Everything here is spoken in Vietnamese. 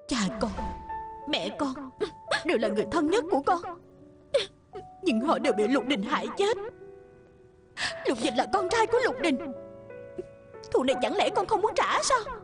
Cha con, mẹ con đều là người thân nhất của con, nhưng họ đều bị Lục Đình hại chết. Lục Dịch là con trai của Lục Đình, thù này chẳng lẽ con không muốn trả sao?